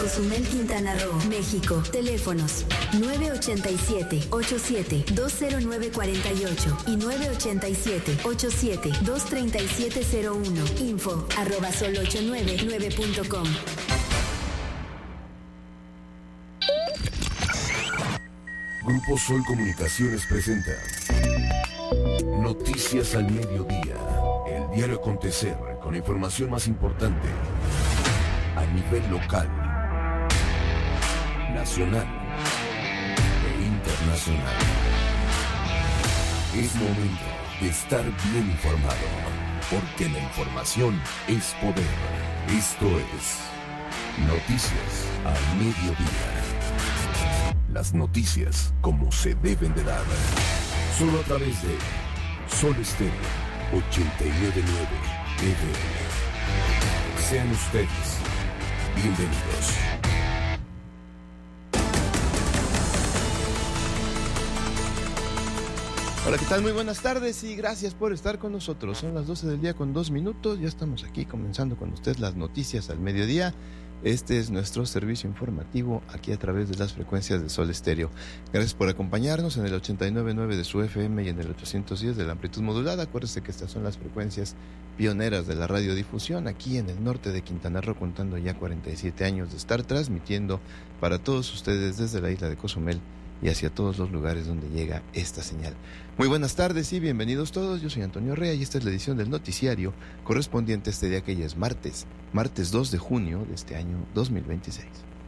Cozumel, Quintana Roo, México. Teléfonos 987-87-20948 y 987-87-23701. info@sol899.com. Grupo Sol Comunicaciones presenta Noticias al Mediodía, el diario acontecer con la información más importante a nivel local, nacional e internacional. Es momento de estar bien informado, porque la información es poder. Esto es Noticias al Mediodía. Las noticias como se deben de dar. Solo a través de Sol Estéreo 89.9 FM. Sean ustedes bienvenidos. Hola, ¿qué tal? Muy buenas tardes y gracias por estar con nosotros. Son las 12 del día con 2 minutos. Ya estamos aquí comenzando con usted las noticias al mediodía. Este es nuestro servicio informativo aquí a través de las frecuencias de Sol Estéreo. Gracias por acompañarnos en el 89.9 de su FM y en el 810 de la amplitud modulada. Acuérdese que estas son las frecuencias pioneras de la radiodifusión aquí en el norte de Quintana Roo, contando ya 47 años de estar transmitiendo para todos ustedes desde la isla de Cozumel y hacia todos los lugares donde llega esta señal. Muy buenas tardes y bienvenidos todos. Yo soy Antonio Rea y esta es la edición del noticiario correspondiente a este día que ya es martes 2 de junio de este año 2026.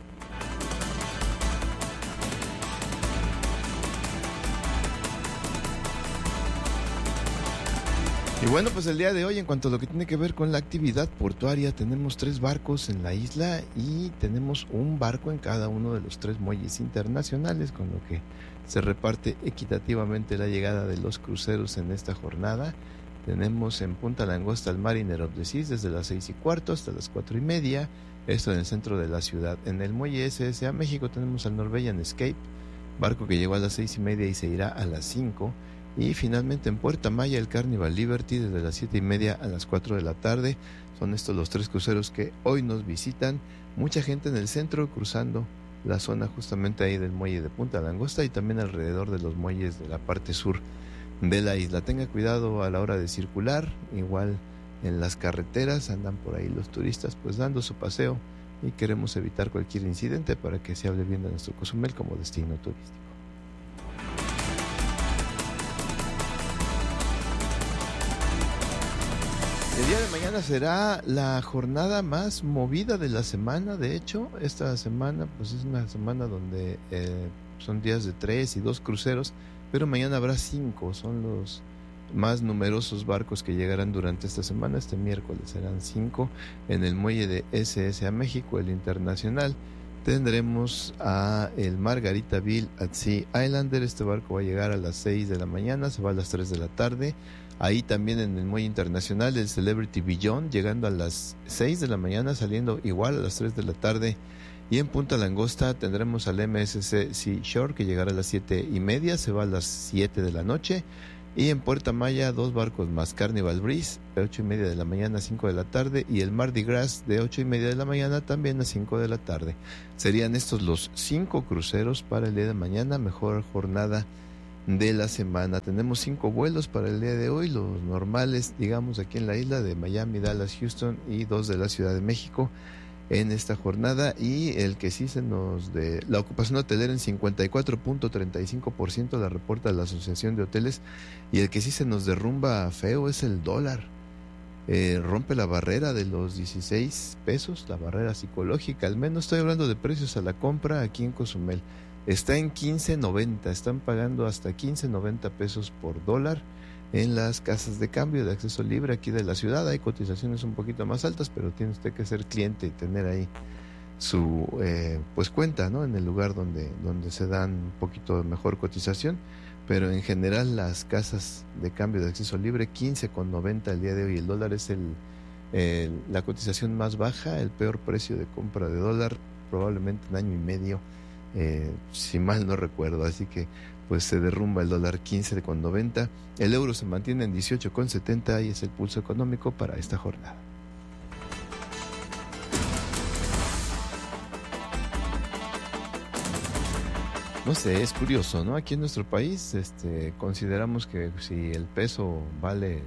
Y bueno, pues el día de hoy, en cuanto a lo que tiene que ver con la actividad portuaria, tenemos 3 barcos en la isla y tenemos un barco en cada uno de los 3 muelles internacionales, con lo que se reparte equitativamente la llegada de los cruceros en esta jornada. Tenemos en Punta Langosta al Mariner of the Seas desde las 6:15 hasta las 4:30, esto en el centro de la ciudad. En el muelle SSA México tenemos al Norwegian Escape, barco que llegó a las 6:30 y se irá a las 5. Y finalmente en Puerto Maya el Carnival Liberty desde las 7:30 a las 4 de la tarde. Son estos los 3 cruceros que hoy nos visitan. Mucha gente en el centro cruzando la zona justamente ahí del muelle de Punta Langosta y también alrededor de los muelles de la parte sur de la isla. Tenga cuidado a la hora de circular, igual en las carreteras andan por ahí los turistas pues dando su paseo y queremos evitar cualquier incidente para que se hable bien de nuestro Cozumel como destino turístico. El día de mañana será la jornada más movida de la semana. De hecho, esta semana pues es una semana donde son días de 3 y 2 cruceros, pero mañana habrá 5. Son los más numerosos barcos que llegarán durante esta semana. Este miércoles serán 5 en el muelle de SSA México, el internacional. Tendremos a el Margaritaville at Sea Islander. Este barco va a llegar a las 6 de la mañana, se va a las 3 de la tarde. Ahí también en el muelle internacional el Celebrity Beyond, llegando a las 6 de la mañana, saliendo igual a las 3 de la tarde. Y en Punta Langosta tendremos al MSC Sea Shore, que llegará a las 7:30, se va a las 7 de la noche. Y en Puerto Maya 2 barcos más, Carnival Breeze, de 8:30 de la mañana a 5 de la tarde, y el Mardi Gras de 8:30 de la mañana también a 5 de la tarde. Serían estos los 5 cruceros para el día de mañana, mejor jornada de la semana. Tenemos 5 vuelos para el día de hoy, los normales, digamos, aquí en la isla de Miami, Dallas, Houston, y 2 de la Ciudad de México en esta jornada. Y el que sí se nos de la ocupación hotelera en 54.35% la reporta la Asociación de Hoteles, y el que sí se nos derrumba feo es el dólar. Rompe la barrera de los 16 pesos, la barrera psicológica, al menos estoy hablando de precios a la compra aquí en Cozumel. Está en 15.90, están pagando hasta 15.90 pesos por dólar en las casas de cambio de acceso libre aquí de la ciudad. Hay cotizaciones un poquito más altas, pero tiene usted que ser cliente y tener ahí su pues cuenta, ¿no?, en el lugar donde se dan un poquito mejor cotización. Pero en general las casas de cambio de acceso libre, 15.90 el día de hoy. El dólar es la cotización más baja, el peor precio de compra de dólar probablemente en año y medio, si mal no recuerdo. Así que pues se derrumba el dólar, 15.90. El euro se mantiene en 18.70 y es el pulso económico para esta jornada. No sé, es curioso, ¿no? Aquí en nuestro país consideramos que si el peso vale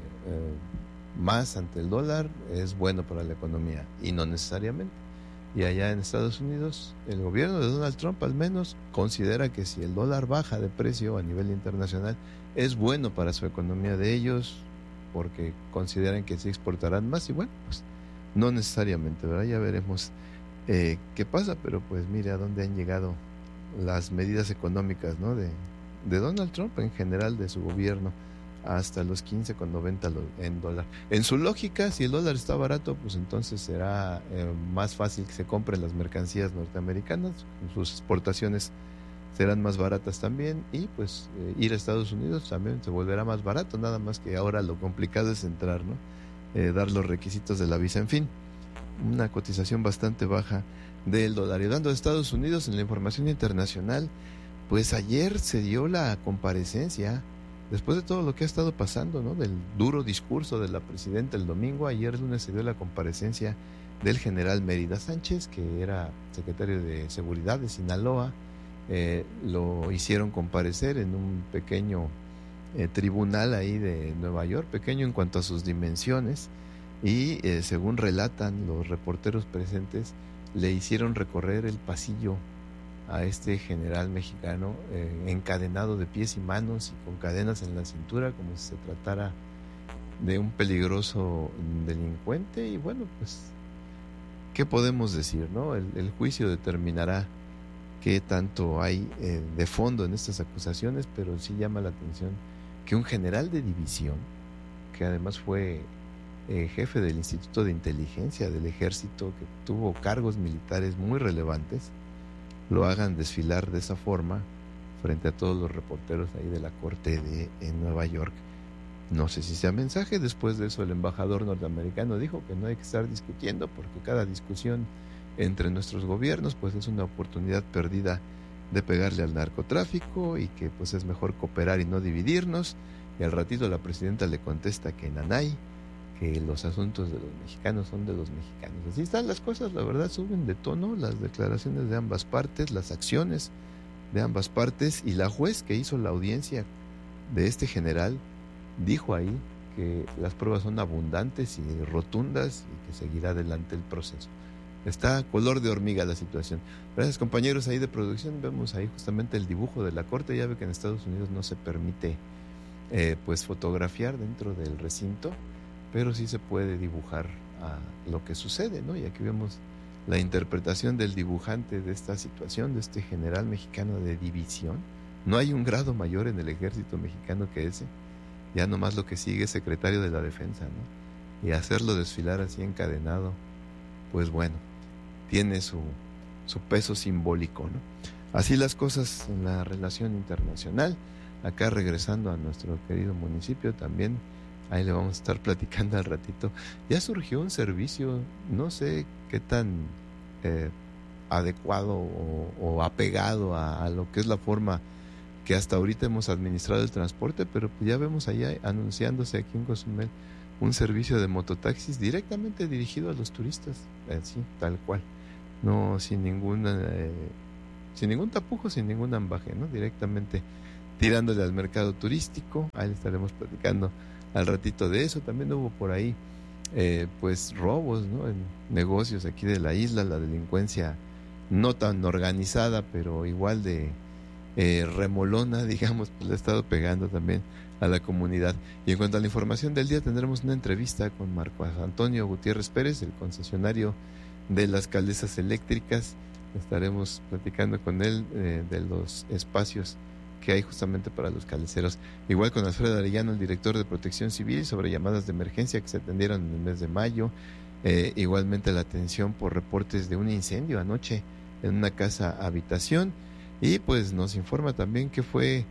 más ante el dólar, es bueno para la economía, y no necesariamente. Y allá en Estados Unidos, el gobierno de Donald Trump al menos considera que si el dólar baja de precio a nivel internacional, es bueno para su economía de ellos, porque consideran que sí exportarán más, y bueno, pues no necesariamente, ¿verdad? Ya veremos qué pasa, pero pues mire a dónde han llegado las medidas económicas, ¿no? de Donald Trump en general, de su gobierno, hasta los 15,90 en dólar. En su lógica, si el dólar está barato, pues entonces será más fácil que se compren las mercancías norteamericanas, sus exportaciones serán más baratas también, y pues ir a Estados Unidos también se volverá más barato, nada más que ahora lo complicado es entrar, ¿no? Dar los requisitos de la visa, en fin, una cotización bastante baja del dólar. Y hablando de Estados Unidos, en la información internacional, pues ayer se dio la comparecencia, después de todo lo que ha estado pasando, ¿no? Del duro discurso de la presidenta el domingo, ayer lunes se dio la comparecencia del general Mérida Sánchez, que era secretario de Seguridad de Sinaloa. Lo hicieron comparecer en un pequeño tribunal ahí de Nueva York, pequeño en cuanto a sus dimensiones, y según relatan los reporteros presentes, le hicieron recorrer el pasillo a este general mexicano encadenado de pies y manos y con cadenas en la cintura, como si se tratara de un peligroso delincuente. Y bueno, pues, ¿qué podemos decir, no? El juicio determinará qué tanto hay de fondo en estas acusaciones, pero sí llama la atención que un general de división, que además fue jefe del Instituto de Inteligencia del Ejército, que tuvo cargos militares muy relevantes, lo hagan desfilar de esa forma frente a todos los reporteros ahí de la corte en Nueva York. No sé si sea mensaje. Después de eso, el embajador norteamericano dijo que no hay que estar discutiendo, porque cada discusión entre nuestros gobiernos pues es una oportunidad perdida de pegarle al narcotráfico, y que pues es mejor cooperar y no dividirnos. Y al ratito la presidenta le contesta que nanay, que los asuntos de los mexicanos son de los mexicanos. Así están las cosas, la verdad, suben de tono las declaraciones de ambas partes, las acciones de ambas partes, y la juez que hizo la audiencia de este general dijo ahí que las pruebas son abundantes y rotundas y que seguirá adelante el proceso. Está color de hormiga la situación. Gracias, compañeros ahí de producción. Vemos ahí justamente el dibujo de la corte. Ya ve que en Estados Unidos no se permite pues fotografiar dentro del recinto, pero sí se puede dibujar lo que sucede, ¿no? Y aquí vemos la interpretación del dibujante de esta situación, de este general mexicano de división. No hay un grado mayor en el ejército mexicano que ese. Ya nomás lo que sigue es secretario de la defensa, ¿no? Y hacerlo desfilar así encadenado, pues bueno, tiene su peso simbólico, ¿no? Así las cosas en la relación internacional. Acá regresando a nuestro querido municipio también, ahí le vamos a estar platicando al ratito. Ya surgió un servicio, no sé qué tan adecuado o apegado a lo que es la forma que hasta ahorita hemos administrado el transporte, pero pues ya vemos allá anunciándose aquí en Cozumel un servicio de mototaxis directamente dirigido a los turistas, así, tal cual, no sin ningún tapujo, sin ningún ambaje, ¿no? Directamente tirándole al mercado turístico. Ahí le estaremos platicando al ratito de eso. También hubo por ahí pues robos, ¿no? En negocios aquí de la isla, la delincuencia no tan organizada, pero igual de remolona, digamos, pues le ha estado pegando también a la comunidad. Y en cuanto a la información del día, tendremos una entrevista con Marco Antonio Gutiérrez Pérez, el concesionario de las calesas eléctricas. Estaremos platicando con él de los espacios que hay justamente para los caleceros. Igual con Alfredo Arellano, el director de Protección Civil, sobre llamadas de emergencia que se atendieron en el mes de mayo. Igualmente la atención por reportes de un incendio anoche en una casa habitación. Y pues nos informa también qué fue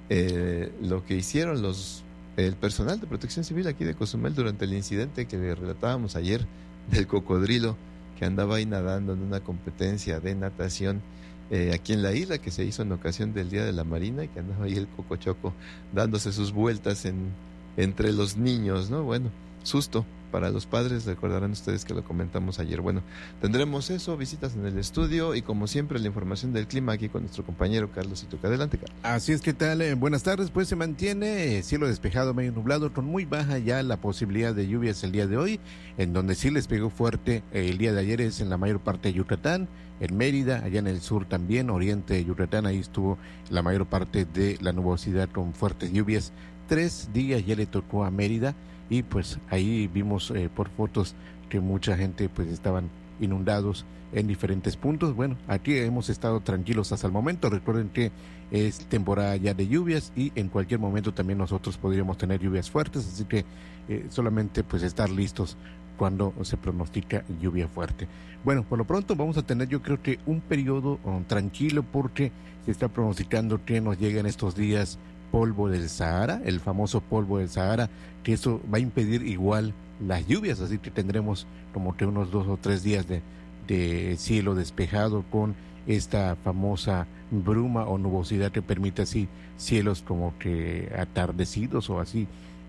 lo que hicieron el personal de Protección Civil aquí de Cozumel durante el incidente que le relatábamos ayer del cocodrilo que andaba ahí nadando en una competencia de natación aquí en la isla, que se hizo en ocasión del Día de la Marina, y que andaba ahí el cocochoco dándose sus vueltas entre los niños, ¿no? Bueno, susto para los padres. Recordarán ustedes que lo comentamos ayer. Bueno, tendremos eso, visitas en el estudio y como siempre la información del clima aquí con nuestro compañero Carlos Ituca. Adelante, Carlos. Así es, ¿qué tal? Buenas tardes. Pues se mantiene cielo despejado, medio nublado, con muy baja ya la posibilidad de lluvias el día de hoy. En donde sí les pegó fuerte el día de ayer es en la mayor parte de Yucatán, en Mérida, allá en el sur también, oriente de Yucatán, ahí estuvo la mayor parte de la nubosidad con fuertes lluvias. 3 días ya le tocó a Mérida y pues ahí vimos por fotos que mucha gente pues estaban inundados en diferentes puntos. Bueno, aquí hemos estado tranquilos hasta el momento. Recuerden que es temporada ya de lluvias y en cualquier momento también nosotros podríamos tener lluvias fuertes, así que solamente pues estar listos cuando se pronostica lluvia fuerte. Bueno, por lo pronto vamos a tener yo creo que un periodo tranquilo porque se está pronosticando que nos lleguen estos días polvo del Sahara, el famoso polvo del Sahara, que eso va a impedir igual las lluvias, así que tendremos como que unos 2 o 3 días de cielo despejado con esta famosa bruma o nubosidad que permite así cielos como que atardecidos o así,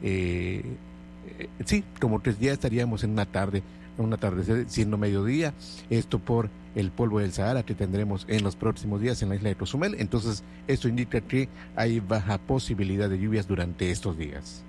sí, como que ya estaríamos en una tarde, un atardecer siendo mediodía, esto por el polvo del Sahara que tendremos en los próximos días en la isla de Cozumel. Entonces esto indica que hay baja posibilidad de lluvias durante estos días.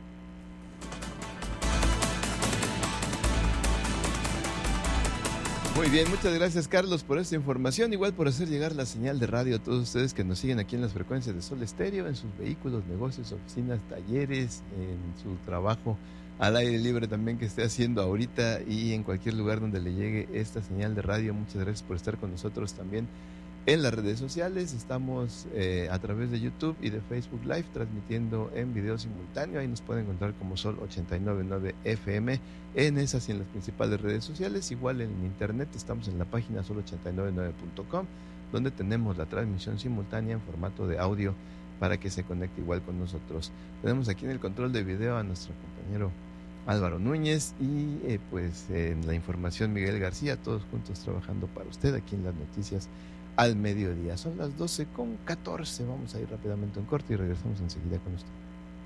Muy bien, muchas gracias Carlos por esta información, igual por hacer llegar la señal de radio a todos ustedes que nos siguen aquí en las frecuencias de Sol Estéreo, en sus vehículos, negocios, oficinas, talleres, en su trabajo al aire libre también que esté haciendo ahorita y en cualquier lugar donde le llegue esta señal de radio. Muchas gracias por estar con nosotros también en las redes sociales. Estamos a través de YouTube y de Facebook Live transmitiendo en video simultáneo. Ahí nos pueden encontrar como Sol 89.9 FM en esas y en las principales redes sociales. Igual en internet estamos en la página sol899.com donde tenemos la transmisión simultánea en formato de audio para que se conecte igual con nosotros. Tenemos aquí en el control de video a nuestro compañero Álvaro Núñez y pues en la información Miguel García, todos juntos trabajando para usted aquí en las noticias al mediodía. Son las 12:14, vamos a ir rápidamente a un corte y regresamos enseguida con usted.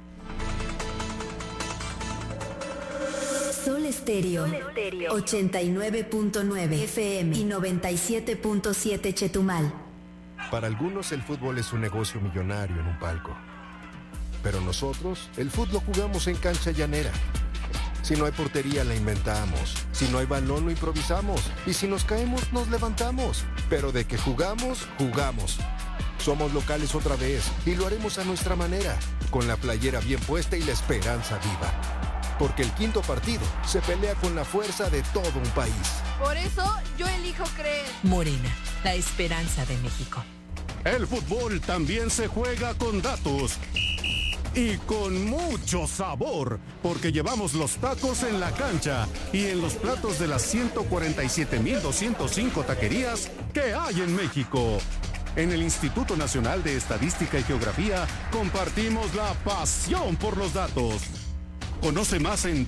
Sol Estéreo 89.9 FM y 97.7 Chetumal. Para algunos el fútbol es un negocio millonario en un palco. Pero nosotros, el fútbol lo jugamos en cancha llanera. Si no hay portería, la inventamos. Si no hay balón, lo improvisamos. Y si nos caemos, nos levantamos. Pero de que jugamos, jugamos. Somos locales otra vez y lo haremos a nuestra manera, con la playera bien puesta y la esperanza viva. Porque el quinto partido se pelea con la fuerza de todo un país. Por eso, yo elijo creer. Morena, la esperanza de México. El fútbol también se juega con datos y con mucho sabor, porque llevamos los tacos en la cancha y en los platos de las 147,205 taquerías que hay en México. En el Instituto Nacional de Estadística y Geografía compartimos la pasión por los datos. Conoce más en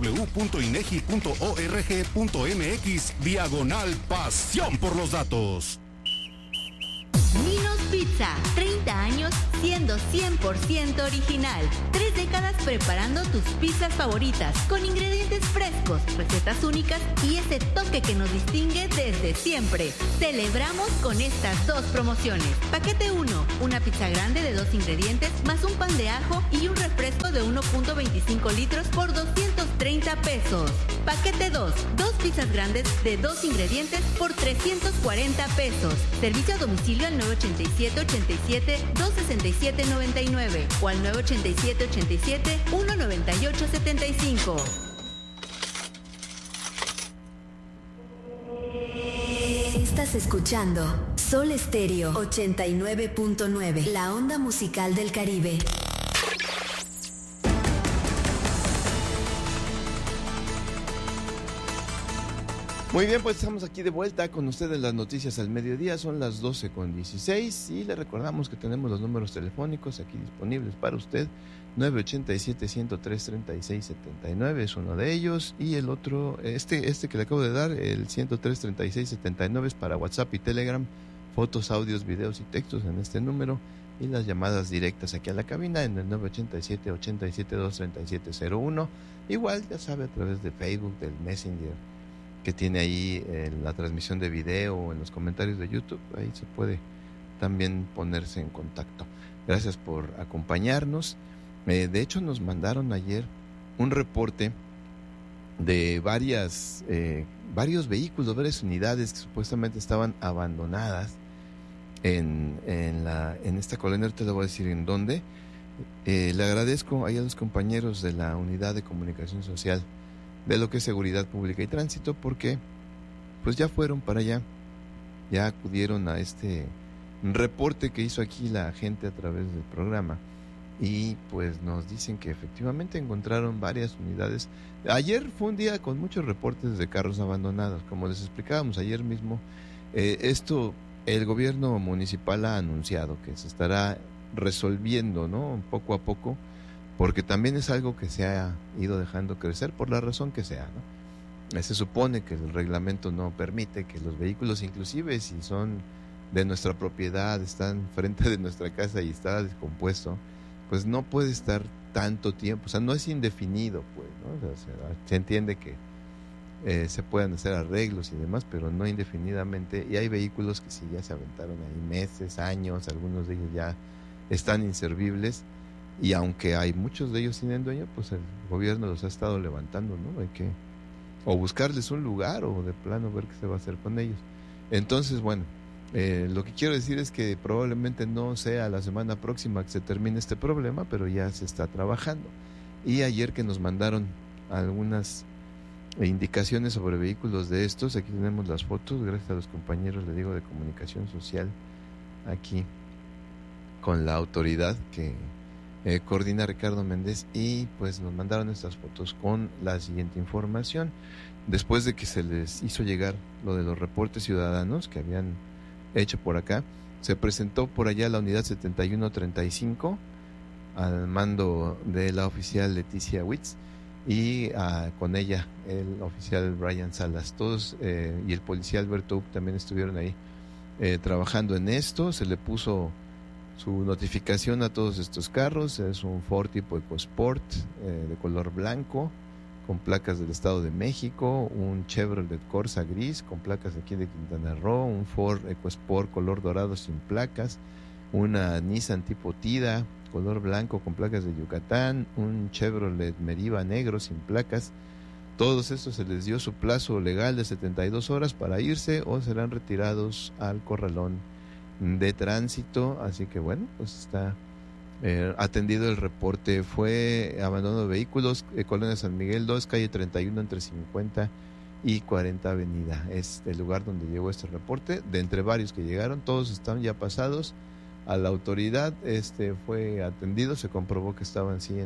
www.inegi.org.mx/pasión por los datos. Minos Pizza, 30 años siendo 100% original. 3 décadas preparando tus pizzas favoritas con ingredientes frescos, recetas únicas y ese toque que nos distingue desde siempre. Celebramos con estas 2 promociones. Paquete 1, una pizza grande de 2 ingredientes más un pan de ajo y un refresco de 1.25 litros por 230 pesos. Paquete 2, 2 pizzas grandes de 2 ingredientes por 340 pesos. Servicio a domicilio al 987-87-267-99 o al 987-87-198-75. Estás escuchando Sol Estéreo 89.9, la onda musical del Caribe. Muy bien, pues estamos aquí de vuelta con ustedes las noticias al mediodía, son las 12:16 y le recordamos que tenemos los números telefónicos aquí disponibles para usted, 987-103-3679 es uno de ellos y el otro, este que le acabo de dar, el 103-3679 es para WhatsApp y Telegram, fotos, audios, videos y textos en este número y las llamadas directas aquí a la cabina en el 987-872-3701. Igual, ya sabe, a través de Facebook, del Messenger, que tiene ahí la transmisión de video o en los comentarios de YouTube, ahí se puede también ponerse en contacto. Gracias por acompañarnos. De hecho, nos mandaron ayer un reporte de varios vehículos, varias unidades que supuestamente estaban abandonadas en esta colonia. Ahorita le voy a decir en dónde. Le agradezco ahí a los compañeros de la Unidad de Comunicación Social de lo que es Seguridad Pública y Tránsito, porque pues ya fueron para allá, ya acudieron a este reporte que hizo aquí la gente a través del programa, y pues nos dicen que efectivamente encontraron varias unidades. Ayer fue un día con muchos reportes de carros abandonados, como les explicábamos ayer mismo. Esto el gobierno municipal ha anunciado que se estará resolviendo, ¿no?, poco a poco, porque también es algo que se ha ido dejando crecer por la razón que sea, ¿no? Se supone que el reglamento no permite que los vehículos, inclusive si son de nuestra propiedad, están frente de nuestra casa y está descompuesto, pues no puede estar tanto tiempo, o sea, no es indefinido, pues, ¿no? O sea, se entiende que se puedan hacer arreglos y demás, pero no indefinidamente, y hay vehículos que sí ya se aventaron ahí meses, años, algunos de ellos ya están inservibles, y aunque hay muchos de ellos sin el dueño, pues el gobierno los ha estado levantando, ¿no? Hay que o buscarles un lugar o de plano ver qué se va a hacer con ellos. Entonces, bueno, lo que quiero decir es que probablemente no sea la semana próxima que se termine este problema, pero ya se está trabajando. Y ayer que nos mandaron algunas indicaciones sobre vehículos de estos, aquí tenemos las fotos, gracias a los compañeros, le digo, de comunicación social, aquí con la autoridad que coordina Ricardo Méndez, y pues nos mandaron estas fotos con la siguiente información. Después de que se les hizo llegar lo de los reportes ciudadanos que habían hecho por acá, se presentó por allá la unidad 7135 al mando de la oficial Leticia Witz y con ella el oficial Brian Salas. Todos y el policía Alberto Uc también estuvieron ahí trabajando en esto. Se le puso su notificación a todos estos carros. Es un Ford tipo EcoSport de color blanco con placas del Estado de México, un Chevrolet Corsa gris con placas aquí de Quintana Roo, un Ford EcoSport color dorado sin placas, una Nissan tipo Tida color blanco con placas de Yucatán, un Chevrolet Meriva negro sin placas. Todos estos se les dio su plazo legal de 72 horas para irse o serán retirados al corralón de tránsito. Así que bueno, pues está atendido el reporte. Fue abandono de vehículos, Colonia San Miguel 2, calle 31 entre 50 y 40 avenida. Es el lugar donde llegó este reporte. De entre varios que llegaron, todos están ya pasados a la autoridad. Fue atendido, se comprobó que estaban sí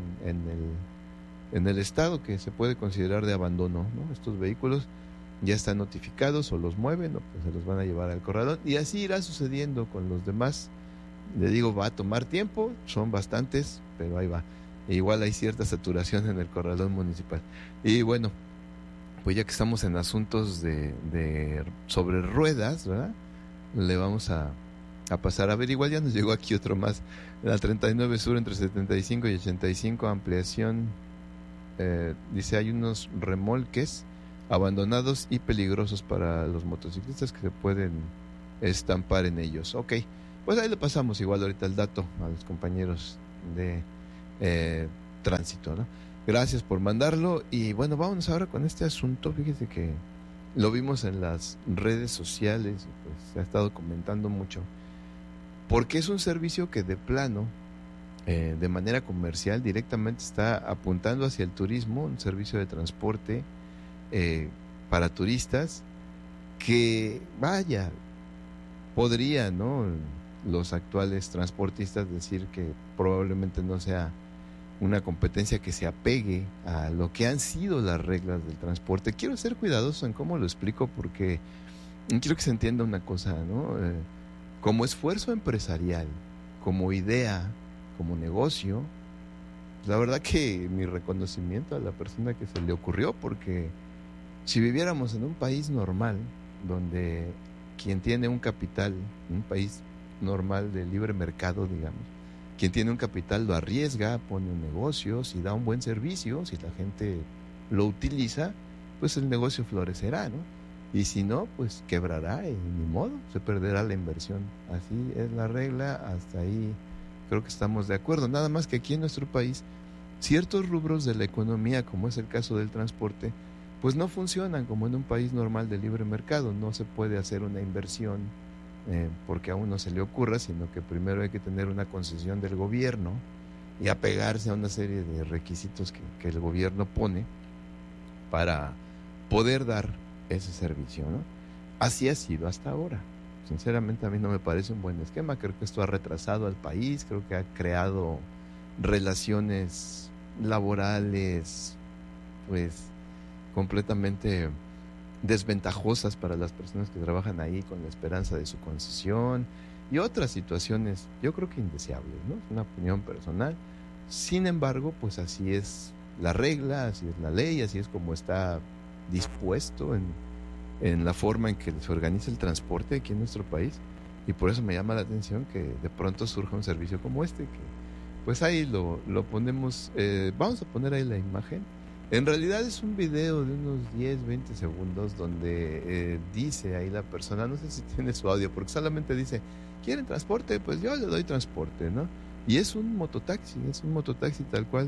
en el estado que se puede considerar de abandono, ¿no? Estos vehículos ya están notificados, o los mueven o pues se los van a llevar al corralón, y así irá sucediendo con los demás. Le digo, va a tomar tiempo, son bastantes, pero ahí va. Igual hay cierta saturación en el corralón municipal. Y bueno, pues ya que estamos en asuntos de sobre ruedas, ¿verdad?, le vamos a pasar a ver. Igual ya nos llegó aquí otro más, la 39 Sur entre 75 y 85, ampliación. Dice, hay unos remolques abandonados y peligrosos para los motociclistas que se pueden estampar en ellos. Ok, pues ahí le pasamos igual ahorita el dato a los compañeros de tránsito, ¿no? Gracias por mandarlo. Y bueno, vámonos ahora con este asunto. Fíjese que lo vimos en las redes sociales y pues se ha estado comentando mucho, porque es un servicio que de plano, de manera comercial, directamente está apuntando hacia el turismo, un servicio de transporte para turistas que, vaya, podría, ¿no?, los actuales transportistas decir que probablemente no sea una competencia que se apegue a lo que han sido las reglas del transporte. Quiero ser cuidadoso en cómo lo explico, porque quiero que se entienda una cosa, ¿no? Como esfuerzo empresarial, como idea, como negocio, la verdad que mi reconocimiento a la persona que se le ocurrió, porque si viviéramos en un país normal, donde quien tiene un capital, un país normal de libre mercado, digamos. Quien tiene un capital lo arriesga, pone un negocio, si da un buen servicio, si la gente lo utiliza, pues el negocio florecerá, ¿no? Y si no, pues quebrará y ni modo, se perderá la inversión. Así es la regla, hasta ahí creo que estamos de acuerdo. Nada más que aquí en nuestro país, ciertos rubros de la economía, como es el caso del transporte, pues no funcionan como en un país normal de libre mercado. No se puede hacer una inversión porque a uno se le ocurra, sino que primero hay que tener una concesión del gobierno y apegarse a una serie de requisitos que el gobierno pone para poder dar ese servicio, ¿no? Así ha sido hasta ahora. Sinceramente a mí no me parece un buen esquema. Creo que esto ha retrasado al país, creo que ha creado relaciones laborales pues completamente desventajosas para las personas que trabajan ahí con la esperanza de su concesión y otras situaciones, yo creo que indeseables, ¿no? Es una opinión personal. Sin embargo, pues así es la regla, así es la ley, así es como está dispuesto en la forma en que se organiza el transporte aquí en nuestro país, y por eso me llama la atención que de pronto surja un servicio como este, que pues ahí lo ponemos, vamos a poner ahí la imagen. En realidad es un video de unos 10, 20 segundos donde dice ahí la persona, no sé si tiene su audio, porque solamente dice, ¿quieren transporte? Pues yo le doy transporte, ¿no? Y es un mototaxi tal cual.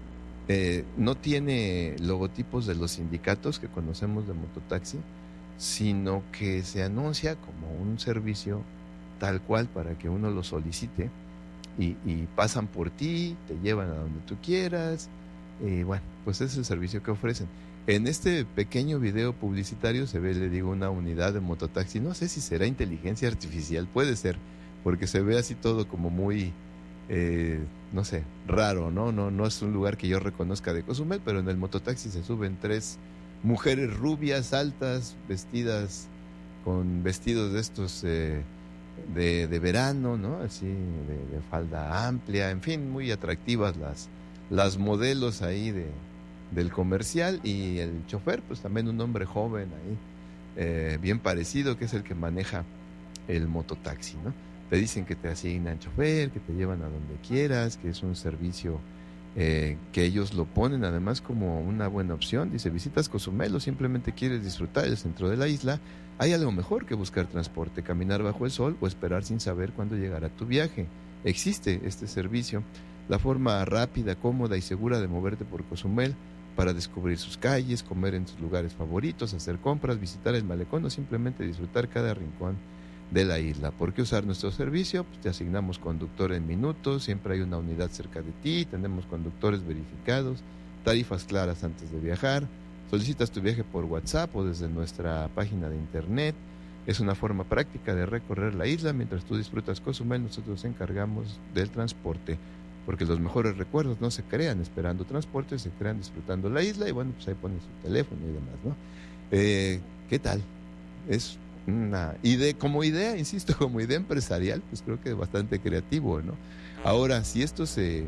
No tiene logotipos de los sindicatos que conocemos de mototaxi, sino que se anuncia como un servicio tal cual para que uno lo solicite y pasan por ti, te llevan a donde tú quieras. Y bueno, pues es el servicio que ofrecen. En este pequeño video publicitario se ve, le digo, una unidad de mototaxi. No sé si será inteligencia artificial, puede ser, porque se ve así todo como muy, no sé, raro, ¿no? No es un lugar que yo reconozca de Cozumel, pero en el mototaxi se suben 3 mujeres rubias, altas, vestidas con vestidos de estos de verano, ¿no? Así, de falda amplia, en fin, muy atractivas las modelos ahí del comercial, y el chofer, pues también un hombre joven ahí, bien parecido, que es el que maneja el mototaxi, ¿no? Te dicen que te asignan chofer, que te llevan a donde quieras, que es un servicio que ellos lo ponen además como una buena opción. Dice, visitas Cozumel o simplemente quieres disfrutar el centro de la isla, hay algo mejor que buscar transporte, caminar bajo el sol o esperar sin saber cuándo llegará tu viaje. Existe este servicio, la forma rápida, cómoda y segura de moverte por Cozumel para descubrir sus calles, comer en tus lugares favoritos, hacer compras, visitar el malecón o simplemente disfrutar cada rincón de la isla. ¿Por qué usar nuestro servicio? Pues te asignamos conductor en minutos, siempre hay una unidad cerca de ti, tenemos conductores verificados, tarifas claras antes de viajar, solicitas tu viaje por WhatsApp o desde nuestra página de internet. Es una forma práctica de recorrer la isla. Mientras tú disfrutas Cozumel, nosotros nos encargamos del transporte, porque los mejores recuerdos no se crean esperando transporte, se crean disfrutando la isla. Y bueno, pues ahí pones su teléfono y demás, ¿no? ¿Qué tal? Es una idea, como idea, insisto, como idea empresarial, pues creo que es bastante creativo, ¿no? Ahora, si esto se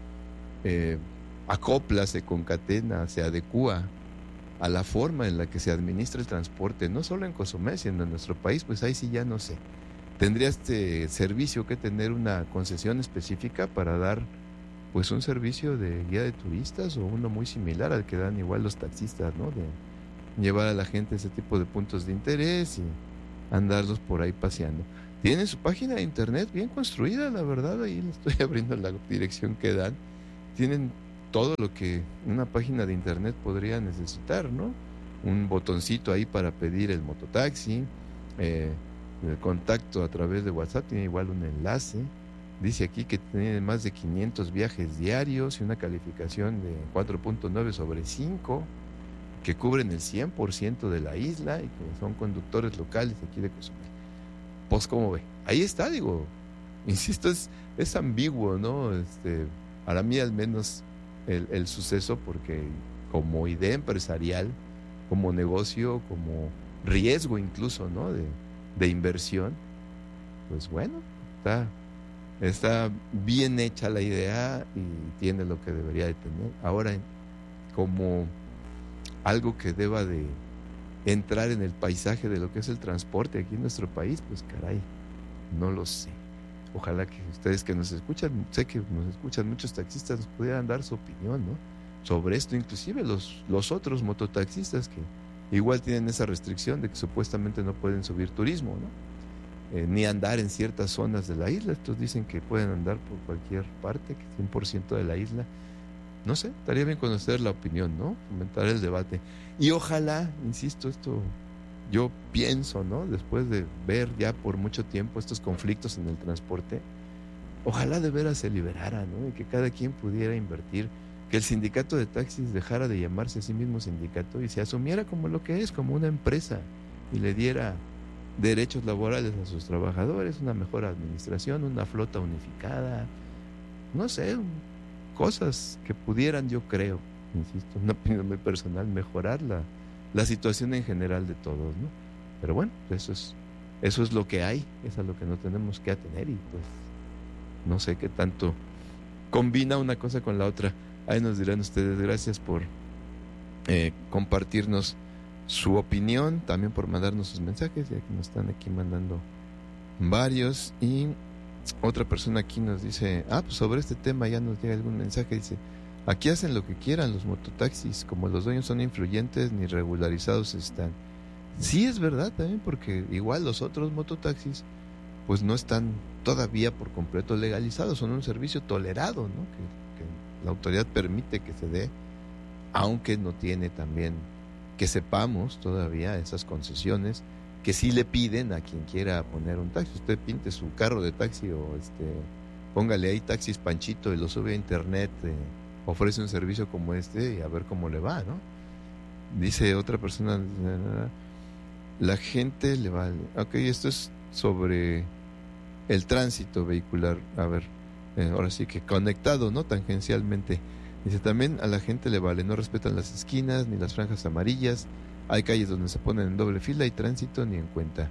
acopla, se concatena, se adecúa a la forma en la que se administra el transporte, no solo en Cozumel, sino en nuestro país, pues ahí sí ya no sé. Tendría este servicio que tener una concesión específica para dar pues un servicio de guía de turistas, o uno muy similar al que dan igual los taxistas, ¿no? De llevar a la gente a ese tipo de puntos de interés y andarlos por ahí paseando. Tienen su página de internet bien construida, la verdad, ahí le estoy abriendo la dirección que dan. Tienen todo lo que una página de internet podría necesitar, ¿no? Un botoncito ahí para pedir el mototaxi, el contacto a través de WhatsApp, tiene igual un enlace. Dice aquí que tiene más de 500 viajes diarios y una calificación de 4.9 sobre 5, que cubren el 100% de la isla y que son conductores locales aquí de Cozumel. Pues, ¿cómo ve? Ahí está, digo, insisto, es ambiguo, ¿no? Para mí al menos el suceso, porque como idea empresarial, como negocio, como riesgo incluso, ¿no? De inversión, pues bueno, está bien hecha la idea y tiene lo que debería de tener. Ahora, como algo que deba de entrar en el paisaje de lo que es el transporte aquí en nuestro país, pues caray, no lo sé. ojalá que ustedes que nos escuchan, sé que nos escuchan muchos taxistas, nos pudieran dar su opinión, ¿no? Sobre esto, inclusive los otros mototaxistas que igual tienen esa restricción de que supuestamente no pueden subir turismo, ¿no? Ni andar en ciertas zonas de la isla. Estos dicen que pueden andar por cualquier parte, que 100% de la isla. No sé, estaría bien conocer la opinión, ¿no? Fomentar el debate. Y ojalá, insisto, esto yo pienso, ¿no? Después de ver ya por mucho tiempo estos conflictos en el transporte, ojalá de veras se liberara, ¿no? Y que cada quien pudiera invertir, que el sindicato de taxis dejara de llamarse a sí mismo sindicato y se asumiera como lo que es, como una empresa, y le diera derechos laborales a sus trabajadores, una mejor administración, una flota unificada, no sé, cosas que pudieran, yo creo, insisto, una opinión muy personal, mejorar la situación en general de todos, ¿no? Pero bueno, eso es lo que hay, es a lo que no tenemos que atener, y pues no sé qué tanto combina una cosa con la otra. Ahí nos dirán ustedes. Gracias por compartirnos su opinión, también por mandarnos sus mensajes, ya que nos están aquí mandando varios. Y otra persona aquí nos dice, pues sobre este tema ya nos llega algún mensaje, dice: aquí hacen lo que quieran los mototaxis, como los dueños son influyentes ni regularizados están. Sí, es verdad también, porque igual los otros mototaxis pues no están todavía por completo legalizados, son un servicio tolerado, ¿no? Que la autoridad permite que se dé, aunque no tiene también, que sepamos todavía, esas concesiones que sí le piden a quien quiera poner un taxi. Usted pinte su carro de taxi o póngale ahí Taxis Panchito y lo sube a internet, ofrece un servicio como este y a ver cómo le va, ¿no? Dice otra persona, la gente le vale. Ok, esto es sobre el tránsito vehicular. A ver, ahora sí que conectado, ¿no? Tangencialmente. Dice, también a la gente le vale, no respetan las esquinas ni las franjas amarillas, hay calles donde se ponen en doble fila y tránsito ni en cuenta.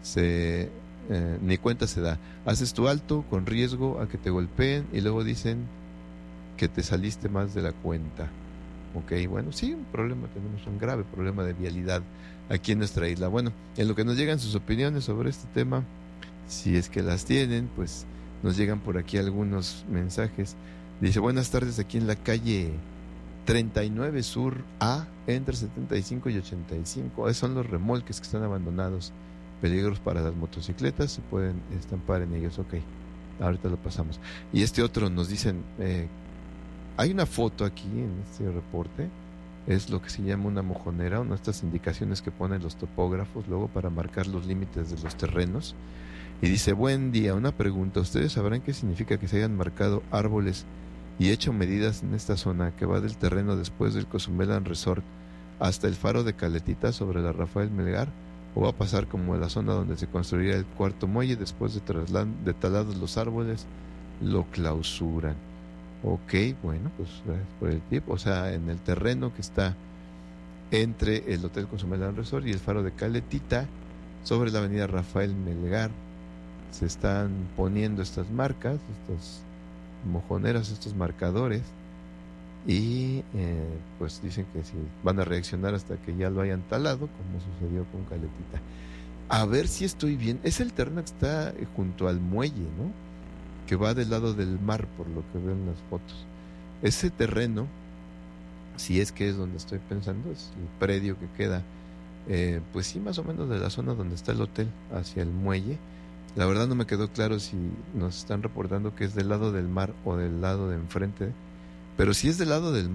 Ni cuenta se da. Haces tu alto con riesgo a que te golpeen y luego dicen que te saliste más de la cuenta. Ok, bueno, sí, tenemos un grave problema de vialidad aquí en nuestra isla. Bueno, en lo que nos llegan sus opiniones sobre este tema, si es que las tienen, pues nos llegan por aquí algunos mensajes. Dice, buenas tardes, aquí en la calle 39 Sur A, entre 75 y 85. Esos son los remolques que están abandonados, peligros para las motocicletas, se pueden estampar en ellos. Ok, ahorita lo pasamos. Y otro nos dicen, hay una foto aquí en este reporte, es lo que se llama una mojonera, una de estas indicaciones que ponen los topógrafos luego para marcar los límites de los terrenos. Y dice, buen día, una pregunta, ¿ustedes sabrán qué significa que se hayan marcado árboles y hecho medidas en esta zona que va del terreno después del Cozumelan Resort hasta el faro de Caletita sobre la Rafael Melgar? ¿O va a pasar como en la zona donde se construiría el cuarto muelle, después de talados los árboles lo clausuran? Ok, bueno, pues gracias por el tip. O sea, en el terreno que está entre el Hotel Cozumelan Resort y el faro de Caletita, sobre la avenida Rafael Melgar, se están poniendo estas marcas, estas mojoneras, estos marcadores, y pues dicen que si van a reaccionar hasta que ya lo hayan talado, como sucedió con Caletita. A ver si estoy bien, es el terreno que está junto al muelle, ¿no? Que va del lado del mar, por lo que veo en las fotos. Ese terreno, si es que es donde estoy pensando, es el predio que queda, pues sí, más o menos de la zona donde está el hotel hacia el muelle. La verdad no me quedó claro si nos están reportando que es del lado del mar o del lado de enfrente, pero si es del lado del mar,